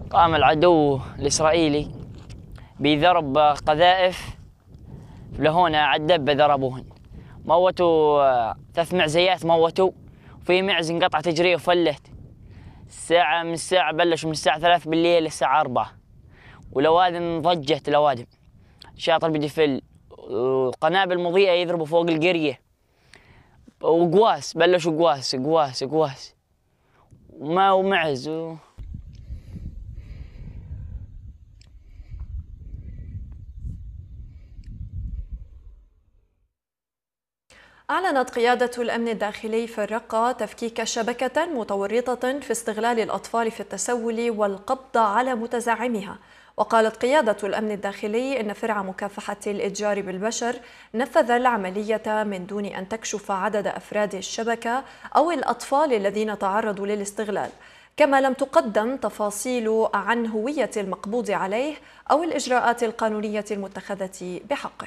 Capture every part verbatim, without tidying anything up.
قام العدو الإسرائيلي بضرب قذائف لهنا على الدبة، ضربوهن، موتوا ثلاث معزيات، موتوا، وفي معز انقطع تجريه وفلت. الساعة من الساعة بلشوا من الساعة ثلاث بالليل للساعة أربعة، والأوادم ضجت، الأوادم شاطر بدفل، وقنابل مضيئة يضربوا فوق القرية، وقواس بلشوا قواس قواس قواس وما ومعز و... أعلنت قيادة الأمن الداخلي في الرقة تفكيك شبكة متورطة في استغلال الأطفال في التسول والقبض على متزعمها. وقالت قيادة الأمن الداخلي إن فرع مكافحة الإتجار بالبشر نفذ العملية من دون أن تكشف عدد أفراد الشبكة أو الأطفال الذين تعرضوا للاستغلال، كما لم تقدم تفاصيل عن هوية المقبوض عليه أو الإجراءات القانونية المتخذة بحقه.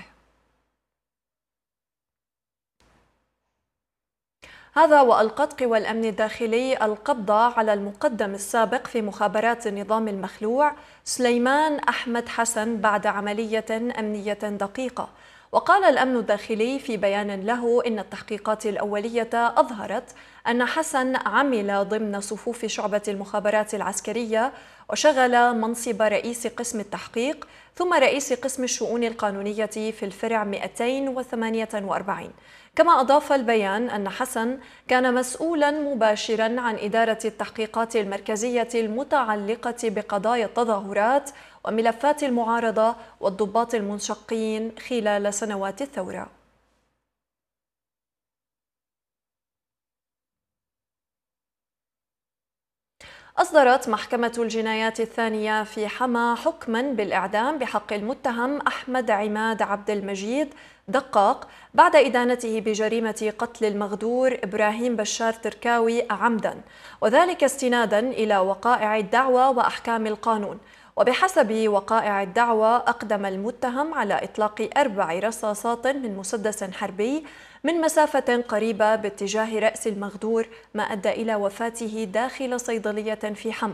هذا وألقت قوى الأمن الداخلي القبض على المقدم السابق في مخابرات النظام المخلوع سليمان أحمد حسن بعد عملية أمنية دقيقة. وقال الأمن الداخلي في بيان له إن التحقيقات الأولية أظهرت أن حسن عمل ضمن صفوف شعبة المخابرات العسكرية، وشغل منصب رئيس قسم التحقيق ثم رئيس قسم الشؤون القانونية في الفرع مئتين وثمانية وأربعين. كما أضاف البيان أن حسن كان مسؤولا مباشرا عن إدارة التحقيقات المركزية المتعلقة بقضايا التظاهرات وملفات المعارضة والضباط المنشقين خلال سنوات الثورة. أصدرت محكمة الجنايات الثانية في حما حكما بالإعدام بحق المتهم أحمد عماد عبد المجيد دقاق بعد إدانته بجريمة قتل المغدور إبراهيم بشار تركاوي عمدا، وذلك استنادا إلى وقائع الدعوى وأحكام القانون. وبحسب وقائع الدعوى أقدم المتهم على إطلاق أربع رصاصات من مسدس حربي من مسافة قريبة باتجاه رأس المغدور، ما أدى إلى وفاته داخل صيدلية في حما.